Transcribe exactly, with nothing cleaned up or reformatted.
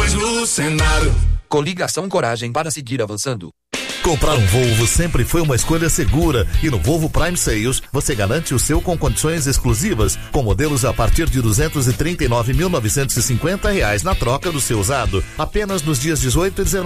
nós no Senado. Coligação Coragem para seguir avançando. Comprar um Volvo sempre foi uma escolha segura e no Volvo Prime Sales você garante o seu com condições exclusivas, com modelos a partir de duzentos e trinta e nove mil novecentos e cinquenta reais na troca do seu usado, apenas nos dias dezoito e dezenove